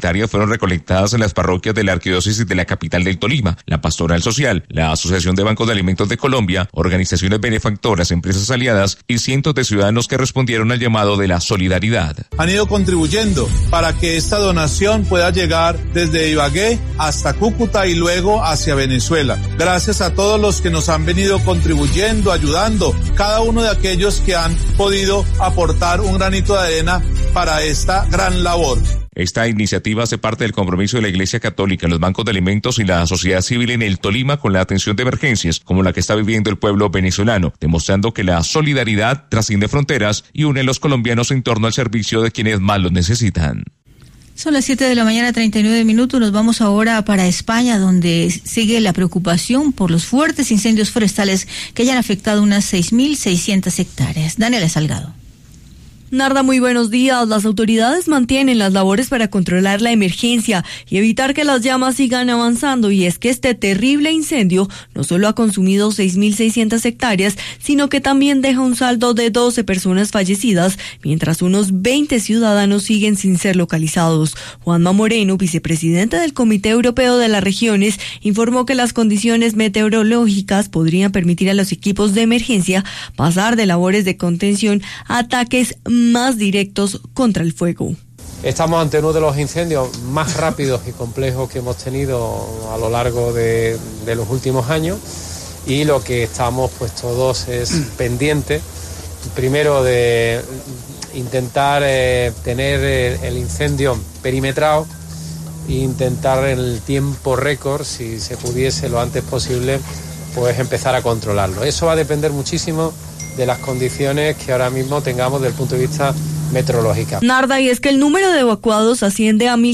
humanitarias fueron recolectadas en las parroquias de la arquidiócesis de la capital del Tolima. La Pastoral Social, la Asociación de Bancos de Alimentos de Colombia, organizaciones benefactoras, empresas aliadas y cientos de ciudadanos que respondieron al llamado de la solidaridad. Han ido contribuyendo para que esta donación pueda llegar desde Ibagué hasta Cúcuta y luego hacia Venezuela. Gracias a todos los que nos han venido contribuyendo, ayudando, cada uno de aquellos que han podido aportar un granito de arena para esta gran labor. Esta iniciativa hace parte del compromiso de la Iglesia Católica, los bancos de alimentos y la sociedad civil en el Tolima con la atención de emergencias como la que está viviendo el pueblo venezolano, demostrando que la solidaridad trasciende fronteras y une a los colombianos en torno al servicio de quienes más los necesitan. Son las 7:39 a.m. Nos vamos ahora para España, donde sigue la preocupación por los fuertes incendios forestales que ya han afectado unas 6.600 hectáreas. Daniela Salgado. Narda, muy buenos días. Las autoridades mantienen las labores para controlar la emergencia y evitar que las llamas sigan avanzando, y es que este terrible incendio no solo ha consumido 6.600 hectáreas, sino que también deja un saldo de 12 personas fallecidas, mientras unos 20 ciudadanos siguen sin ser localizados. Juanma Moreno, vicepresidente del Comité Europeo de las Regiones, informó que las condiciones meteorológicas podrían permitir a los equipos de emergencia pasar de labores de contención a ataques más directos contra el fuego. Estamos ante uno de los incendios más rápidos y complejos que hemos tenido a lo largo de los últimos años, y lo que estamos pues todos es pendientes, primero de intentar tener el incendio perimetrado e intentar en el tiempo récord, si se pudiese lo antes posible, pues empezar a controlarlo. Eso va a depender muchísimo de las condiciones que ahora mismo tengamos desde el punto de vista meteorológico. Narda, y es que el número de evacuados asciende a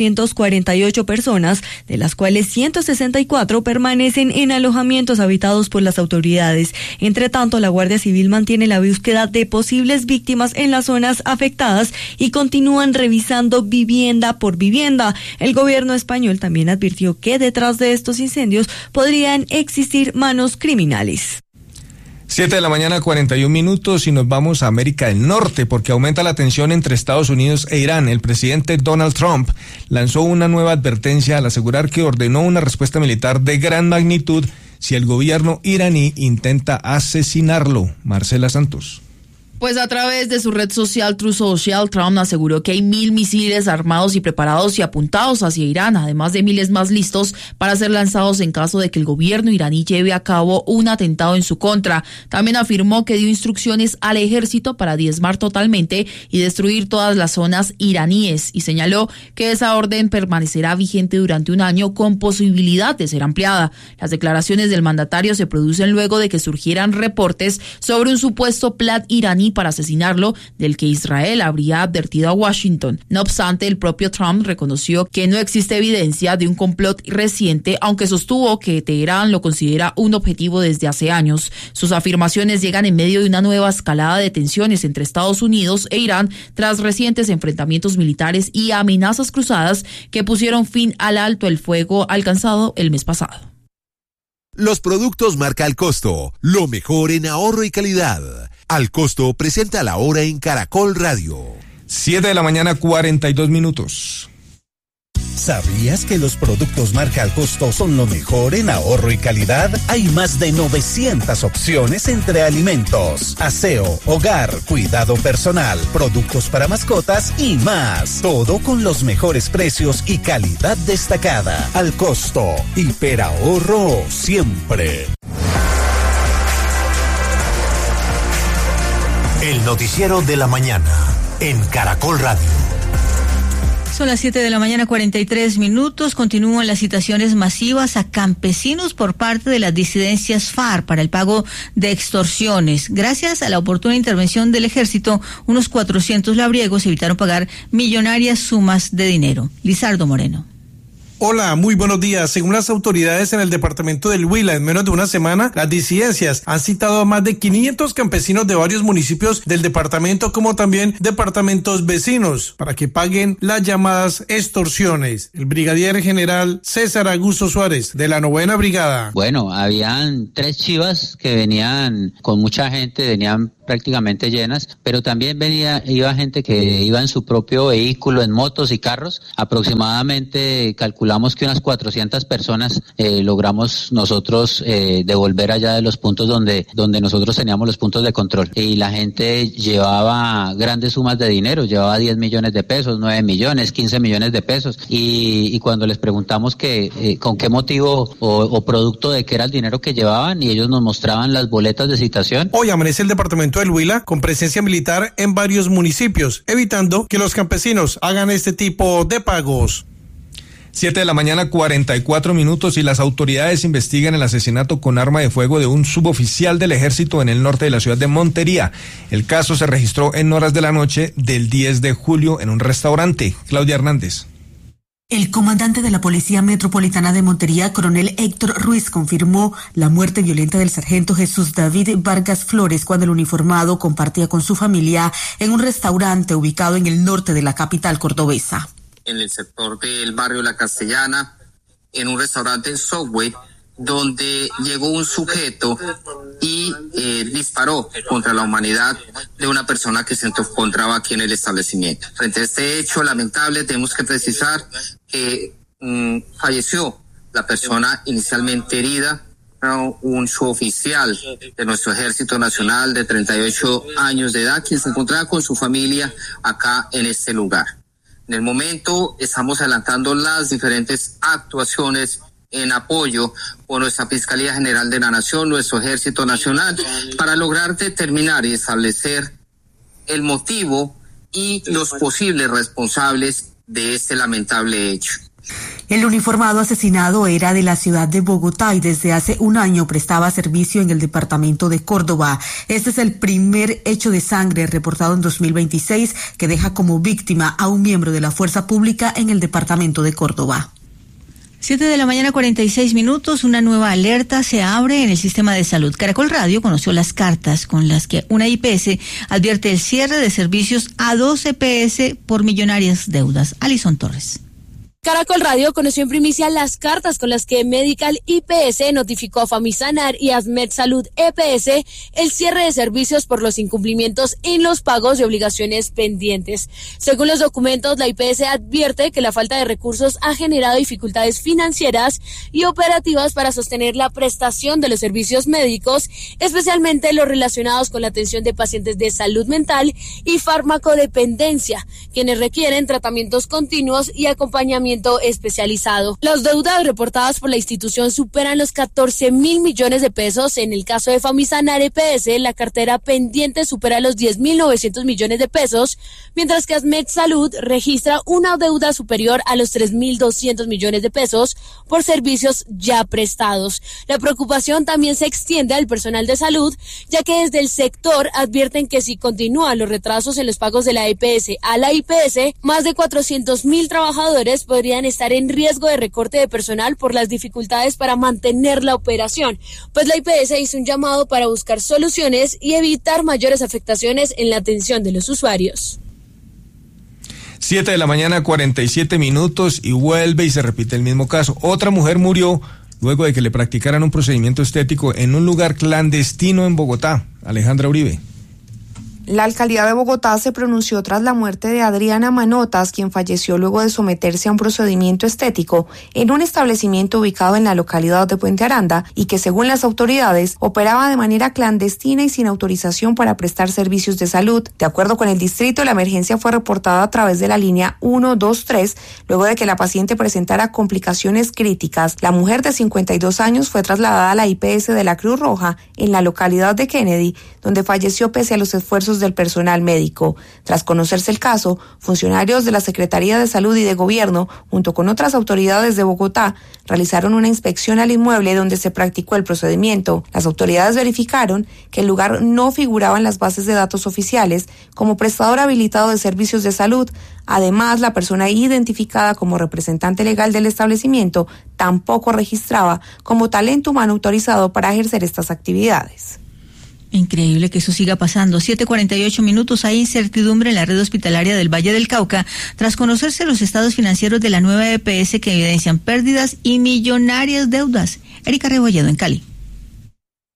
1.448 personas, de las cuales 164 permanecen en alojamientos habitados por las autoridades. Entre tanto, la Guardia Civil mantiene la búsqueda de posibles víctimas en las zonas afectadas y continúan revisando vivienda por vivienda. El gobierno español también advirtió que detrás de estos incendios podrían existir manos criminales. 7:41 a.m. y nos vamos a América del Norte porque aumenta la tensión entre Estados Unidos e Irán. El presidente Donald Trump lanzó una nueva advertencia al asegurar que ordenó una respuesta militar de gran magnitud si el gobierno iraní intenta asesinarlo. Marcela Santos. Pues a través de su red social Truth Social, Trump aseguró que hay 1.000 misiles armados y preparados y apuntados hacia Irán, además de miles más listos para ser lanzados en caso de que el gobierno iraní lleve a cabo un atentado en su contra. También afirmó que dio instrucciones al ejército para diezmar totalmente y destruir todas las zonas iraníes, y señaló que esa orden permanecerá vigente durante un año con posibilidad de ser ampliada. Las declaraciones del mandatario se producen luego de que surgieran reportes sobre un supuesto plan iraní para asesinarlo, del que Israel habría advertido a Washington. No obstante, el propio Trump reconoció que no existe evidencia de un complot reciente, aunque sostuvo que Teherán lo considera un objetivo desde hace años. Sus afirmaciones llegan en medio de una nueva escalada de tensiones entre Estados Unidos e Irán tras recientes enfrentamientos militares y amenazas cruzadas que pusieron fin al alto el fuego alcanzado el mes pasado. Los productos marca Al Costo, lo mejor en ahorro y calidad. Al Costo presenta la hora en Caracol Radio. 7:42 a.m. ¿Sabías que los productos marca Al Costo son lo mejor en ahorro y calidad? Hay más de 900 opciones entre alimentos, aseo, hogar, cuidado personal, productos para mascotas y más. Todo con los mejores precios y calidad destacada. Al Costo, hiperahorro siempre. El noticiero de la mañana en Caracol Radio. Son las 7:43 a.m. Continúan las citaciones masivas a campesinos por parte de las disidencias FARC para el pago de extorsiones. Gracias a la oportuna intervención del ejército, unos 400 labriegos evitaron pagar millonarias sumas de dinero. Lizardo Moreno. Hola, muy buenos días. Según las autoridades en el departamento del Huila, en menos de una semana, las disidencias han citado a más de 500 campesinos de varios municipios del departamento, como también departamentos vecinos, para que paguen las llamadas extorsiones. El brigadier general César Augusto Suárez, de la 9ª Brigada. Bueno, habían 3 chivas que venían con mucha gente, venían prácticamente llenas, pero también iba gente que iba en su propio vehículo, en motos y carros. Aproximadamente calculamos que unas 400 personas logramos nosotros devolver allá de los puntos donde nosotros teníamos los puntos de control. Y la gente llevaba grandes sumas de dinero, llevaba 10 millones de pesos, 9 millones, 15 millones de pesos. Y cuando les preguntamos con qué motivo o producto de qué era el dinero que llevaban, y ellos nos mostraban las boletas de citación. Hoy amanece el departamento del Huila con presencia militar en varios municipios, evitando que los campesinos hagan este tipo de pagos. 7 de la mañana, 44 minutos, y las autoridades investigan el asesinato con arma de fuego de un suboficial del ejército en el norte de la ciudad de Montería. El caso se registró en horas de la noche del 10 de julio en un restaurante. Claudia Hernández. El comandante de la Policía Metropolitana de Montería, coronel Héctor Ruiz, confirmó la muerte violenta del sargento Jesús David Vargas Flores cuando el uniformado compartía con su familia en un restaurante ubicado en el norte de la capital cordobesa. En el sector del barrio La Castellana, en un restaurante Subway, donde llegó un sujeto y disparó contra la humanidad de una persona que se encontraba aquí en el establecimiento. Frente a este hecho lamentable, tenemos que precisar que falleció la persona inicialmente herida, un suboficial de nuestro Ejército Nacional de 38 años de edad, quien se encontraba con su familia acá en este lugar. En el momento estamos adelantando las diferentes actuaciones en apoyo por nuestra Fiscalía General de la Nación, nuestro Ejército Nacional, para lograr determinar y establecer el motivo y los posibles responsables de este lamentable hecho. El uniformado asesinado era de la ciudad de Bogotá y desde hace un año prestaba servicio en el departamento de Córdoba. Este es el primer hecho de sangre reportado en 2026 que deja como víctima a un miembro de la fuerza pública en el departamento de Córdoba. 7 de la mañana, 46 minutos, una nueva alerta se abre en el sistema de salud. Caracol Radio conoció las cartas con las que una IPS advierte el cierre de servicios a 2 EPS por millonarias deudas. Alison Torres. Caracol Radio conoció en primicia las cartas con las que Medical IPS notificó a Famisanar y Asmed Salud EPS el cierre de servicios por los incumplimientos en los pagos de obligaciones pendientes. Según los documentos, la IPS advierte que la falta de recursos ha generado dificultades financieras y operativas para sostener la prestación de los servicios médicos, especialmente los relacionados con la atención de pacientes de salud mental y farmacodependencia, quienes requieren tratamientos continuos y acompañamiento especializado. Las deudas reportadas por la institución superan los 14.000 millones de pesos. En el caso de Famisanar EPS, la cartera pendiente supera los 10.900 millones de pesos, mientras que Asmed Salud registra una deuda superior a los 3.200 millones de pesos por servicios ya prestados. La preocupación también se extiende al personal de salud, ya que desde el sector advierten que si continúan los retrasos en los pagos de la EPS a la IPS, más de 400.000 trabajadores podrían estar en riesgo de recorte de personal por las dificultades para mantener la operación, pues la IPS hizo un llamado para buscar soluciones y evitar mayores afectaciones en la atención de los usuarios. 7 de la mañana, 47 minutos, y vuelve y se repite el mismo caso. Otra mujer murió luego de que le practicaran un procedimiento estético en un lugar clandestino en Bogotá. Alejandra Uribe. La alcaldía de Bogotá se pronunció tras la muerte de Adriana Manotas, quien falleció luego de someterse a un procedimiento estético en un establecimiento ubicado en la localidad de Puente Aranda y que, según las autoridades, operaba de manera clandestina y sin autorización para prestar servicios de salud. De acuerdo con el distrito, la emergencia fue reportada a través de la línea 123 luego de que la paciente presentara complicaciones críticas. La mujer de 52 años fue trasladada a la IPS de la Cruz Roja en la localidad de Kennedy, donde falleció pese a los esfuerzos del personal médico. Tras conocerse el caso, funcionarios de la Secretaría de Salud y de Gobierno, junto con otras autoridades de Bogotá, realizaron una inspección al inmueble donde se practicó el procedimiento. Las autoridades verificaron que el lugar no figuraba en las bases de datos oficiales como prestador habilitado de servicios de salud. Además, la persona identificada como representante legal del establecimiento tampoco registraba como talento humano autorizado para ejercer estas actividades. Increíble que eso siga pasando. 7:48 minutos. Hay incertidumbre en la red hospitalaria del Valle del Cauca tras conocerse los estados financieros de la nueva EPS que evidencian pérdidas y millonarias deudas. Erika Rebolledo en Cali.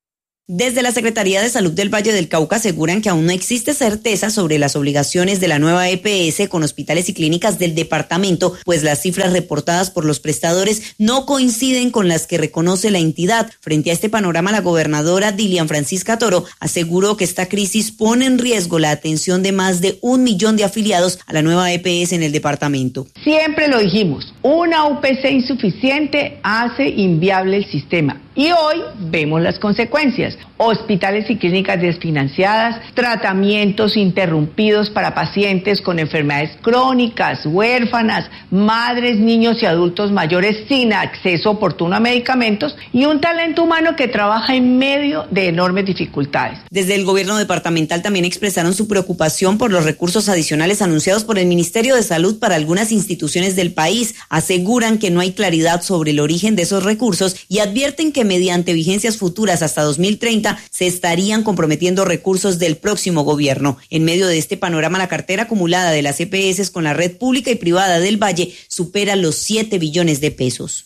Desde la Secretaría de Salud del Valle del Cauca aseguran que aún no existe certeza sobre las obligaciones de la nueva EPS con hospitales y clínicas del departamento, pues las cifras reportadas por los prestadores no coinciden con las que reconoce la entidad. Frente a este panorama, la gobernadora Dilian Francisca Toro aseguró que esta crisis pone en riesgo la atención de más de 1 millón de afiliados a la nueva EPS en el departamento. Siempre lo dijimos, una UPC insuficiente hace inviable el sistema. Y hoy vemos las consecuencias. Hospitales y clínicas desfinanciadas, tratamientos interrumpidos para pacientes con enfermedades crónicas, huérfanas, madres, niños y adultos mayores sin acceso oportuno a medicamentos y un talento humano que trabaja en medio de enormes dificultades. Desde el gobierno departamental también expresaron su preocupación por los recursos adicionales anunciados por el Ministerio de Salud para algunas instituciones del país. Aseguran que no hay claridad sobre el origen de esos recursos y advierten que mediante vigencias futuras hasta 2030 se estarían comprometiendo recursos del próximo gobierno. En medio de este panorama, la cartera acumulada de las EPS con la red pública y privada del Valle supera los 7 billones de pesos.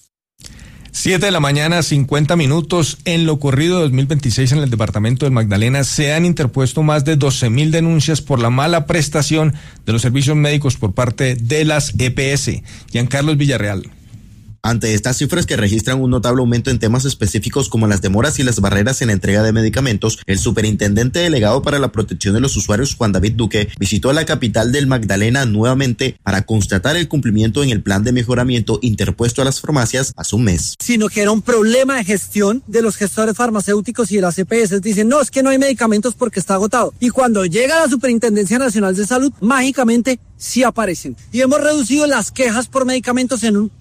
7:50 a.m. En lo corrido 2026 en el departamento del Magdalena se han interpuesto más de 12.000 denuncias por la mala prestación de los servicios médicos por parte de las EPS. Giancarlos Villarreal. Ante estas cifras que registran un notable aumento en temas específicos como las demoras y las barreras en entrega de medicamentos, el superintendente delegado para la protección de los usuarios, Juan David Duque, visitó la capital del Magdalena nuevamente para constatar el cumplimiento en el plan de mejoramiento interpuesto a las farmacias hace un mes. Sino que era un problema de gestión de los gestores farmacéuticos y de las EPS. Dicen, no, es que no hay medicamentos porque está agotado. Y cuando llega la Superintendencia Nacional de Salud, mágicamente sí aparecen. Y hemos reducido las quejas por medicamentos en un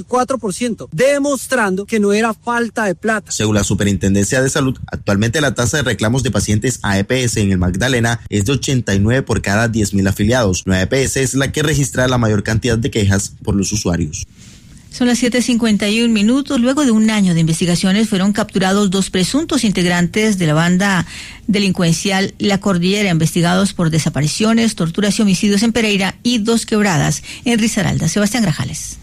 24%, demostrando que no era falta de plata. Según la Superintendencia de Salud, actualmente la tasa de reclamos de pacientes a EPS en el Magdalena es de 89 por cada 10.000 afiliados. La EPS es la que registra la mayor cantidad de quejas por los usuarios. Son las 7:51 a.m. Luego de un año de investigaciones fueron capturados 2 presuntos integrantes de la banda delincuencial La Cordillera, investigados por desapariciones, torturas y homicidios en Pereira y Dos Quebradas en Risaralda. Sebastián Grajales.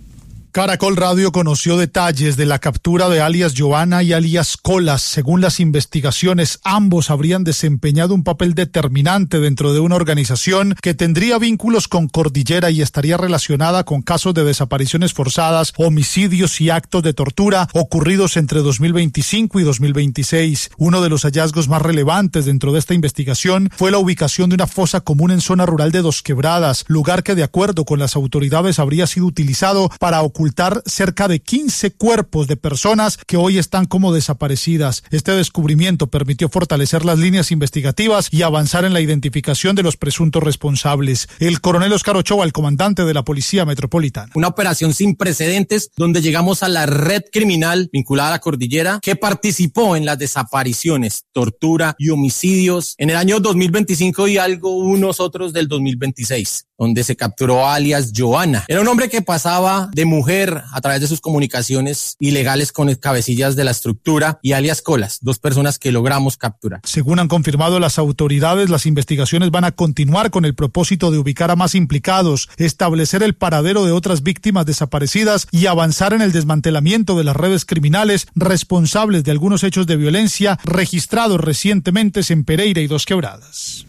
Caracol Radio conoció detalles de la captura de alias Joana y alias Colas. Según las investigaciones, ambos habrían desempeñado un papel determinante dentro de una organización que tendría vínculos con Cordillera y estaría relacionada con casos de desapariciones forzadas, homicidios y actos de tortura ocurridos entre 2025 y 2026. Uno de los hallazgos más relevantes dentro de esta investigación fue la ubicación de una fosa común en zona rural de Dos Quebradas, lugar que de acuerdo con las autoridades habría sido utilizado para ocultar cerca de 15 cuerpos de personas que hoy están como desaparecidas. Este descubrimiento permitió fortalecer las líneas investigativas y avanzar en la identificación de los presuntos responsables. El coronel Oscar Ochoa, el comandante de la Policía Metropolitana. Una operación sin precedentes donde llegamos a la red criminal vinculada a la Cordillera que participó en las desapariciones, tortura y homicidios en el año 2025 y unos otros del 2026, donde se capturó alias Joana. Era un hombre que pasaba de mujer a través de sus comunicaciones ilegales con cabecillas de la estructura y alias Colas, 2 personas que logramos capturar. Según han confirmado las autoridades, las investigaciones van a continuar con el propósito de ubicar a más implicados, establecer el paradero de otras víctimas desaparecidas y avanzar en el desmantelamiento de las redes criminales responsables de algunos hechos de violencia registrados recientemente en Pereira y Dos Quebradas.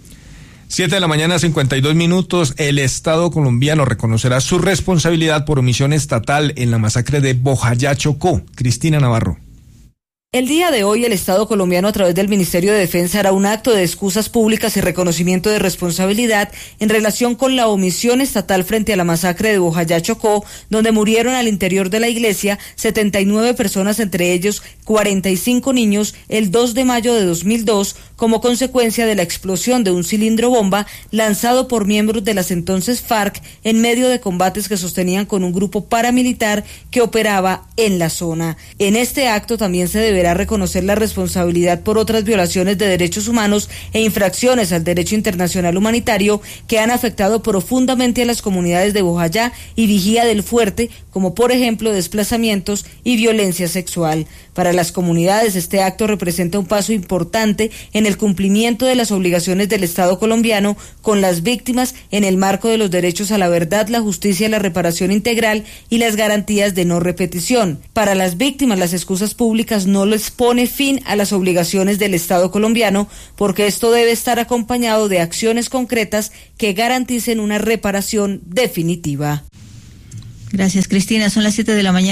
7:52 a.m. El Estado colombiano reconocerá su responsabilidad por omisión estatal en la masacre de Bojayá, Chocó. Cristina Navarro. El día de hoy, el Estado colombiano, a través del Ministerio de Defensa, hará un acto de excusas públicas y reconocimiento de responsabilidad en relación con la omisión estatal frente a la masacre de Bojayá, Chocó, donde murieron al interior de la iglesia 79 personas, entre ellos 45 niños, el 2 de mayo de 2002, como consecuencia de la explosión de un cilindro bomba lanzado por miembros de las entonces FARC en medio de combates que sostenían con un grupo paramilitar que operaba en la zona. En este acto también se deberá reconocer la responsabilidad por otras violaciones de derechos humanos e infracciones al derecho internacional humanitario que han afectado profundamente a las comunidades de Bojayá y Vigía del Fuerte, como por ejemplo desplazamientos y violencia sexual. Para las comunidades, este acto representa un paso importante en el cumplimiento de las obligaciones del Estado colombiano con las víctimas en el marco de los derechos a la verdad, la justicia, la reparación integral y las garantías de no repetición. Para las víctimas, las excusas públicas no les pone fin a las obligaciones del Estado colombiano, porque esto debe estar acompañado de acciones concretas que garanticen una reparación definitiva. Gracias, Cristina. Son las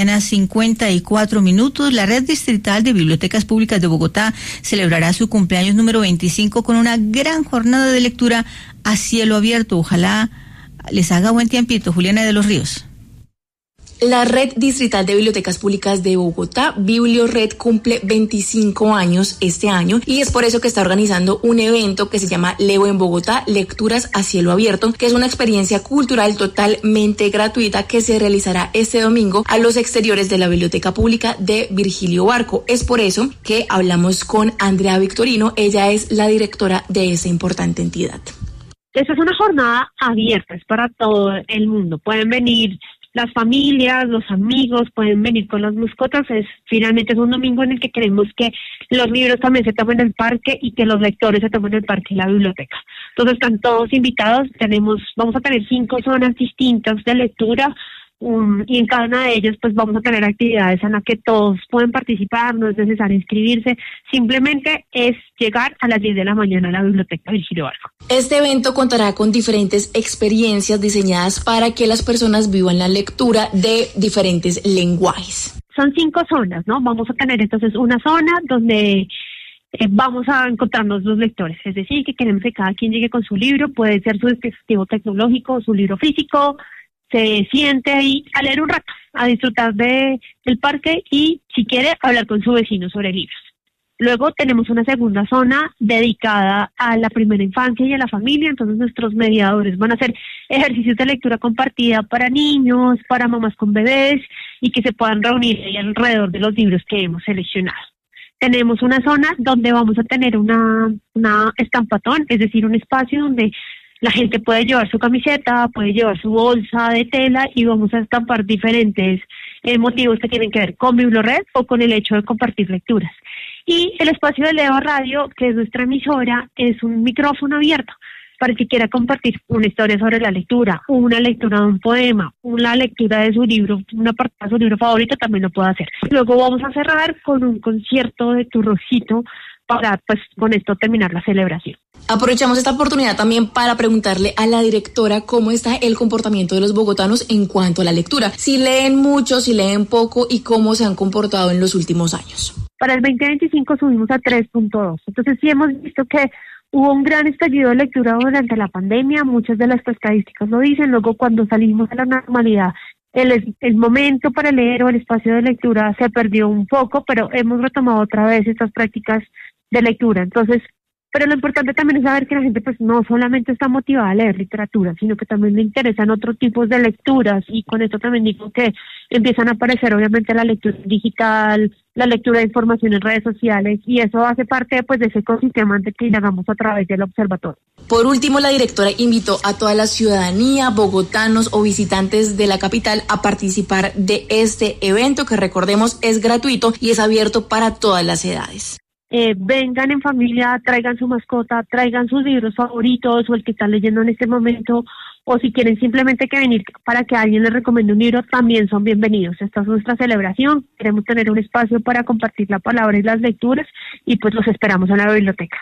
7:54 a.m. La Red Distrital de Bibliotecas Públicas de Bogotá celebrará su cumpleaños número 25 con una gran jornada de lectura a cielo abierto. Ojalá les haga buen tiempito. Juliana de los Ríos. La Red Distrital de Bibliotecas Públicas de Bogotá, Bibliored, cumple 25 años este año y es por eso que está organizando un evento que se llama Leo en Bogotá, Lecturas a Cielo Abierto, que es una experiencia cultural totalmente gratuita que se realizará este domingo a los exteriores de la Biblioteca Pública de Virgilio Barco. Es por eso que hablamos con Andrea Victorino, ella es la directora de esa importante entidad. Esta es una jornada abierta, es para todo el mundo. Pueden venir las familias, los amigos, pueden venir con las mascotas. Finalmente es un domingo en el que queremos que los libros también se tomen en el parque y que los lectores se tomen en el parque y la biblioteca. Entonces están todos invitados. Vamos a tener 5 zonas distintas de lectura. Y en cada una de ellas pues vamos a tener actividades en las que todos pueden participar, no es necesario inscribirse, simplemente es llegar a las 10 de la mañana a la Biblioteca Virgilio Barco. Este evento contará con diferentes experiencias diseñadas para que las personas vivan la lectura de diferentes lenguajes. Son 5 zonas, ¿no? Vamos a tener entonces una zona donde vamos a encontrarnos los lectores, es decir, que queremos que cada quien llegue con su libro, puede ser su dispositivo tecnológico, su libro físico, se siente ahí a leer un rato, a disfrutar del parque y, si quiere, hablar con su vecino sobre libros. Luego tenemos una segunda zona dedicada a la primera infancia y a la familia, entonces nuestros mediadores van a hacer ejercicios de lectura compartida para niños, para mamás con bebés y que se puedan reunir ahí alrededor de los libros que hemos seleccionado. Tenemos una zona donde vamos a tener una estampatón, es decir, un espacio donde la gente puede llevar su camiseta, puede llevar su bolsa de tela y vamos a estampar diferentes motivos que tienen que ver con Bibliored o con el hecho de compartir lecturas. Y el espacio de Leo Radio, que es nuestra emisora, es un micrófono abierto para el que quiera compartir una historia sobre la lectura, una lectura de un poema, una lectura de su libro, una parte de su libro favorito, también lo puede hacer. Luego vamos a cerrar con un concierto de Turrocito para, pues, con esto terminar la celebración. Aprovechamos esta oportunidad también para preguntarle a la directora cómo está el comportamiento de los bogotanos en cuanto a la lectura. Si leen mucho, si leen poco y cómo se han comportado en los últimos años. Para el 2025 subimos a 3.2. Entonces sí hemos visto que hubo un gran estallido de lectura durante la pandemia. Muchas de las estadísticas lo dicen. Luego, cuando salimos a la normalidad, el momento para leer o el espacio de lectura se perdió un poco, pero hemos retomado otra vez estas prácticas de lectura. Entonces, pero lo importante también es saber que la gente pues no solamente está motivada a leer literatura, sino que también le interesan otros tipos de lecturas, y con esto también digo que empiezan a aparecer obviamente la lectura digital, la lectura de información en redes sociales, y eso hace parte pues de ese ecosistema que hagamos a través del observatorio. Por último, la directora invitó a toda la ciudadanía, bogotanos o visitantes de la capital a participar de este evento que, recordemos, es gratuito y es abierto para todas las edades. Vengan en familia, traigan su mascota, traigan sus libros favoritos o el que están leyendo en este momento, o si quieren simplemente que venir para que alguien les recomiende un libro, también son bienvenidos. Esta es nuestra celebración, queremos tener un espacio para compartir la palabra y las lecturas, y pues los esperamos en la biblioteca.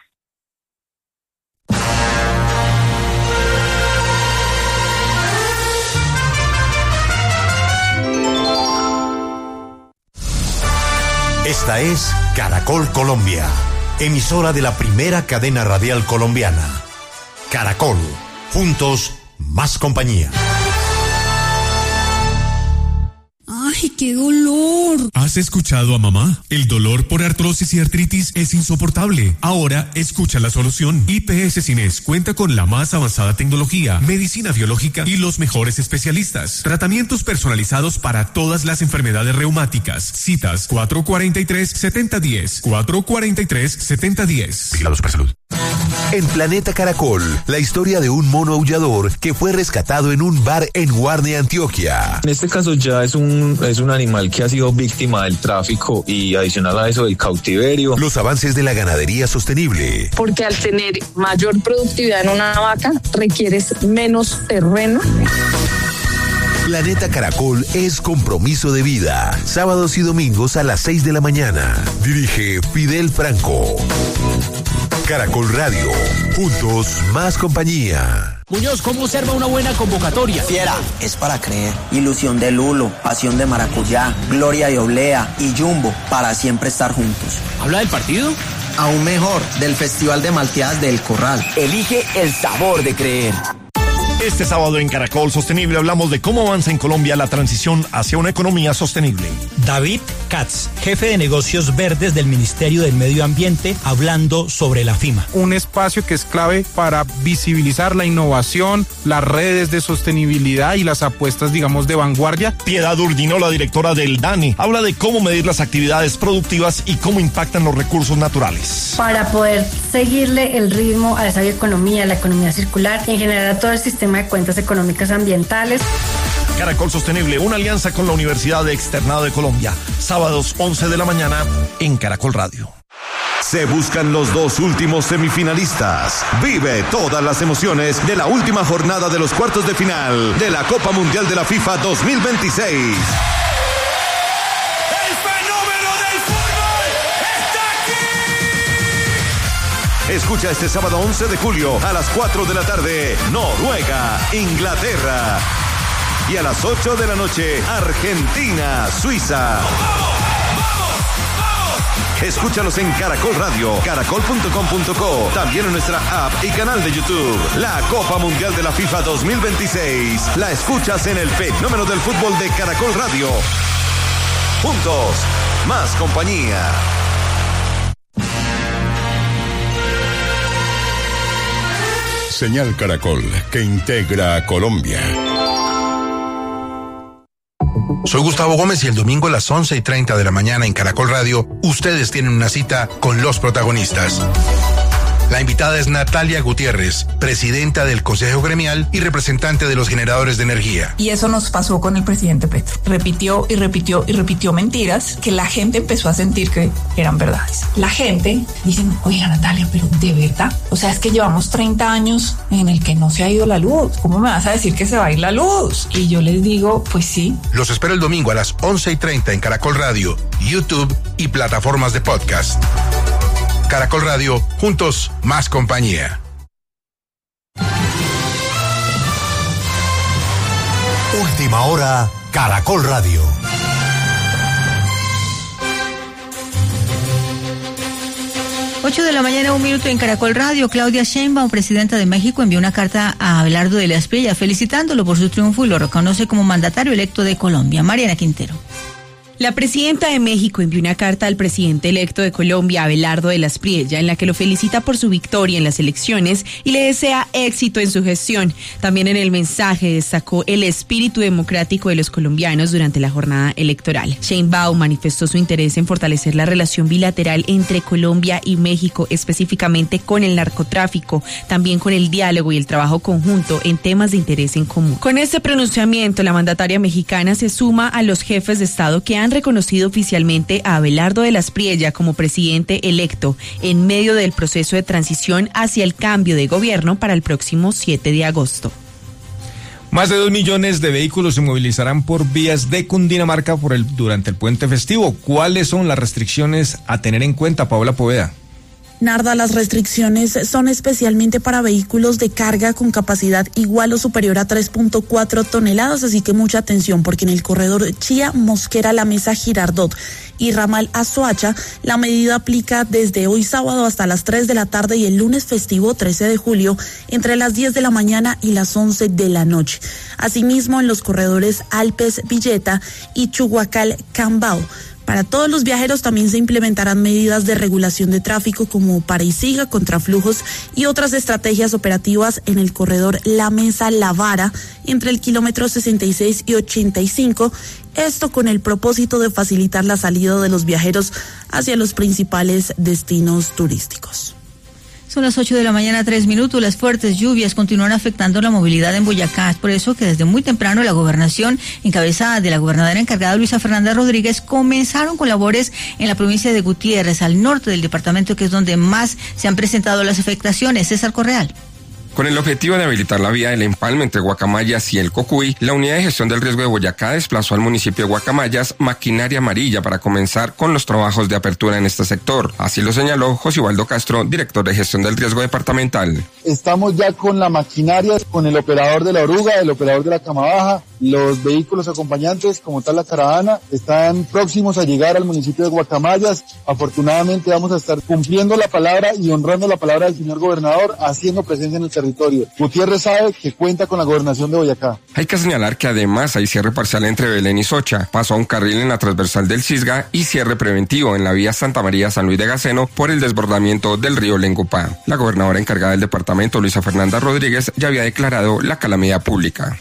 Esta es Caracol Colombia, emisora de la primera cadena radial colombiana. Caracol, juntos, más compañía. ¡Ay, qué dolor! ¿Has escuchado a mamá? El dolor por artrosis y artritis es insoportable. Ahora escucha la solución. IPS Cines cuenta con la más avanzada tecnología, medicina biológica y los mejores especialistas. Tratamientos personalizados para todas las enfermedades reumáticas. Citas 443-7010. 443-7010. Vigilado Supersalud. En Planeta Caracol, la historia de un mono aullador que fue rescatado en un bar en Guarne, Antioquia. En este caso ya es un animal que ha sido víctima del tráfico y adicional a eso del cautiverio. Los avances de la ganadería sostenible. Porque al tener mayor productividad en una vaca requieres menos terreno. Planeta Caracol es compromiso de vida. Sábados y domingos a las 6 de la mañana. Dirige Fidel Franco. Caracol Radio. Juntos, más compañía. Muñoz, ¿cómo observa una buena convocatoria? Fiera, es para creer. Ilusión de Lulo, pasión de maracuyá, gloria de oblea y Jumbo, para siempre estar juntos. ¿Habla del partido? Aún mejor, del Festival de Malteadas del Corral. Elige el sabor de creer. Este sábado en Caracol Sostenible hablamos de cómo avanza en Colombia la transición hacia una economía sostenible. David Katz, jefe de negocios verdes del Ministerio del Medio Ambiente, hablando sobre la FIMA. Un espacio que es clave para visibilizar la innovación, las redes de sostenibilidad y las apuestas, digamos, de vanguardia. Piedad Urdinola, directora del DANE, habla de cómo medir las actividades productivas y cómo impactan los recursos naturales. Para poder seguirle el ritmo a esa bioeconomía, la economía circular y en general a todo el sistema de cuentas económicas ambientales. Caracol Sostenible, una alianza con la Universidad de Externado de Colombia. Sábados 11 de la mañana en Caracol Radio. Se buscan los dos últimos semifinalistas. Vive todas las emociones de la última jornada de los cuartos de final de la Copa Mundial de la FIFA 2026. Escucha este sábado 11 de julio a las 4 de la tarde, Noruega, Inglaterra. Y a las 8 de la noche, Argentina, Suiza. Escúchalos en Caracol Radio, caracol.com.co, también en nuestra app y canal de YouTube. La Copa Mundial de la FIFA 2026. La escuchas en el fenómeno del fútbol de Caracol Radio. Juntos, más compañía. Señal Caracol, que integra a Colombia. Soy Gustavo Gómez y el domingo a las 11:30 de la mañana en Caracol Radio, ustedes tienen una cita con los protagonistas. La invitada es Natalia Gutiérrez, presidenta del Consejo Gremial y representante de los generadores de energía. Y eso nos pasó con el presidente Petro. Repitió y repitió y repitió mentiras que la gente empezó a sentir que eran verdades. La gente dice, oiga Natalia, pero ¿de verdad? O sea, es que llevamos 30 años en el que no se ha ido la luz. ¿Cómo me vas a decir que se va a ir la luz? Y yo les digo, pues sí. Los espero el domingo a las 11:30 en Caracol Radio, YouTube y plataformas de podcast. Caracol Radio, juntos, más compañía. Última hora, Caracol Radio. Ocho de la mañana, 1 minuto en Caracol Radio. Claudia Sheinbaum, presidenta de México, envió una carta a Abelardo de la Espriella felicitándolo por su triunfo y lo reconoce como mandatario electo de Colombia. Mariana Quintero. La presidenta de México envió una carta al presidente electo de Colombia, Abelardo de la Espriella, en la que lo felicita por su victoria en las elecciones y le desea éxito en su gestión. También en el mensaje destacó el espíritu democrático de los colombianos durante la jornada electoral. Sheinbaum manifestó su interés en fortalecer la relación bilateral entre Colombia y México, específicamente con el narcotráfico, también con el diálogo y el trabajo conjunto en temas de interés en común. Con este pronunciamiento, la mandataria mexicana se suma a los jefes de Estado que han reconocido oficialmente a Abelardo de la Espriella como presidente electo en medio del proceso de transición hacia el cambio de gobierno para el próximo 7 de agosto. Más de 2 millones de vehículos se movilizarán por vías de Cundinamarca durante el puente festivo. ¿Cuáles son las restricciones a tener en cuenta, Paola Poveda? Narda, las restricciones son especialmente para vehículos de carga con capacidad igual o superior a 3.4 toneladas, así que mucha atención porque en el corredor Chía, Mosquera, La Mesa, Girardot y ramal Azoacha, la medida aplica desde hoy sábado hasta las 3 de la tarde y el lunes festivo 13 de julio entre las 10 de la mañana y las 11 de la noche. Asimismo, en los corredores Alpes, Villeta y Chuhuacal, Cambao. Para todos los viajeros también se implementarán medidas de regulación de tráfico como para y siga, contraflujos y otras estrategias operativas en el corredor La Mesa, La Vara, entre el kilómetro 66 y 85, esto con el propósito de facilitar la salida de los viajeros hacia los principales destinos turísticos. Son las 8 de la mañana, 3 minutos. Las fuertes lluvias continúan afectando la movilidad en Boyacá. Es por eso que desde muy temprano la gobernación, encabezada de la gobernadora encargada Luisa Fernanda Rodríguez, comenzaron con labores en la provincia de Gutiérrez, al norte del departamento, que es donde más se han presentado las afectaciones. César Correal. Con el objetivo de habilitar la vía del empalme entre Guacamayas y el Cocuy, la Unidad de Gestión del Riesgo de Boyacá desplazó al municipio de Guacamayas maquinaria amarilla para comenzar con los trabajos de apertura en este sector. Así lo señaló José Ubaldo Castro, director de Gestión del Riesgo departamental. Estamos ya con la maquinaria, con el operador de la oruga, el operador de la cama baja, los vehículos acompañantes, como tal la caravana, están próximos a llegar al municipio de Guacamayas. Afortunadamente vamos a estar cumpliendo la palabra y honrando la palabra del señor gobernador, haciendo presencia en el territorio. Gutiérrez sabe que cuenta con la gobernación de Boyacá. Hay que señalar que además hay cierre parcial entre Belén y Socha, paso a un carril en la transversal del Cisga y cierre preventivo en la vía Santa María-San Luis de Gaceno por el desbordamiento del río Lengupá. La gobernadora encargada del departamento, Luisa Fernanda Rodríguez, ya había declarado la calamidad pública.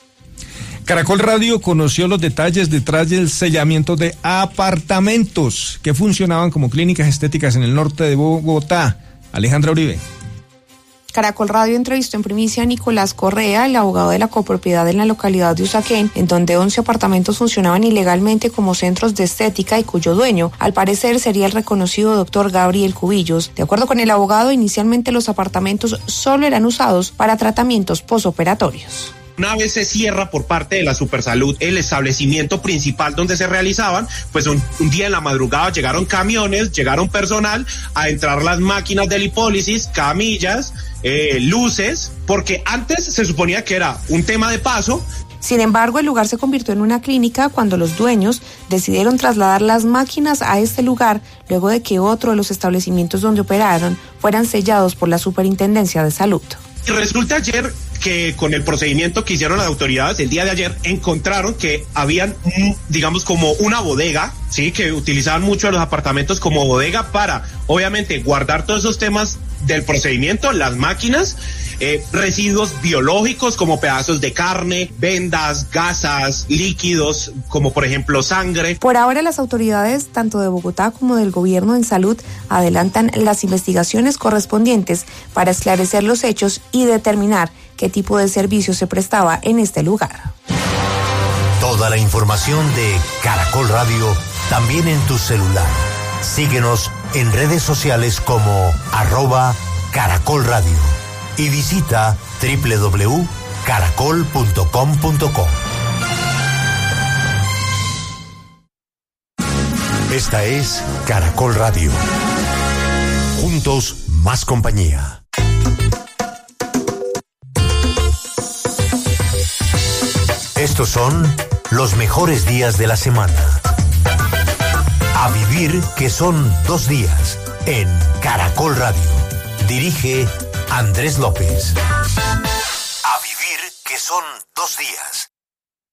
Caracol Radio conoció los detalles detrás del sellamiento de apartamentos que funcionaban como clínicas estéticas en el norte de Bogotá. Alejandra Uribe. Caracol Radio entrevistó en primicia a Nicolás Correa, el abogado de la copropiedad en la localidad de Usaquén, en donde 11 apartamentos funcionaban ilegalmente como centros de estética y cuyo dueño, al parecer, sería el reconocido doctor Gabriel Cubillos. De acuerdo con el abogado, inicialmente los apartamentos solo eran usados para tratamientos posoperatorios. Una vez se cierra por parte de la Supersalud el establecimiento principal donde se realizaban, pues un día en la madrugada llegaron camiones, llegaron personal a entrar las máquinas de lipólisis, camillas, luces, porque antes se suponía que era un tema de paso. Sin embargo, el lugar se convirtió en una clínica cuando los dueños decidieron trasladar las máquinas a este lugar luego de que otro de los establecimientos donde operaron fueran sellados por la Superintendencia de Salud. Y resulta ayer que con el procedimiento que hicieron las autoridades el día de ayer encontraron que habían, digamos, como una bodega, sí, que utilizaban mucho los apartamentos como bodega para, obviamente, guardar todos esos temas del procedimiento, las máquinas, residuos biológicos como pedazos de carne, vendas, gasas, líquidos, como por ejemplo sangre. Por ahora las autoridades, tanto de Bogotá como del gobierno en salud, adelantan las investigaciones correspondientes para esclarecer los hechos y determinar qué tipo de servicio se prestaba en este lugar. Toda la información de Caracol Radio también en tu celular. Síguenos en redes sociales como @Caracol Radio y visita www.caracol.com.co. Esta es Caracol Radio. Juntos, más compañía. Estos son los mejores días de la semana. A vivir, que son 2 días, en Caracol Radio. Dirige Andrés López. A vivir, que son 2 días.